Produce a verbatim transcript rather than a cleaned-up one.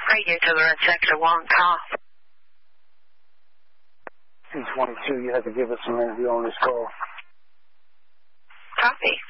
Radio Tower at Sector one, car. C twenty-two, you have to give us an interview on this call. Copy.